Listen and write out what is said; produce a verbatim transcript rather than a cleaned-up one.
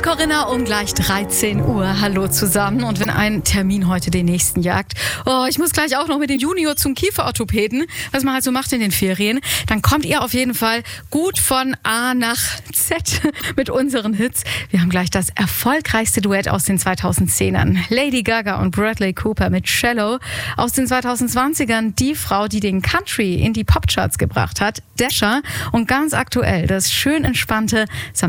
Corinna um gleich dreizehn Uhr. Hallo zusammen. Und wenn ein Termin heute den nächsten jagt, oh, ich muss gleich auch noch mit dem Junior zum Kieferorthopäden, was man halt so macht in den Ferien, dann kommt ihr auf jeden Fall gut von A nach Z mit unseren Hits. Wir haben gleich das erfolgreichste Duett aus den zweitausendzehnern. Lady Gaga und Bradley Cooper mit Shallow. Aus den zweitausendzwanzigern die Frau, die den Country in die Popcharts gebracht hat, Dasher. Und ganz aktuell das schön entspannte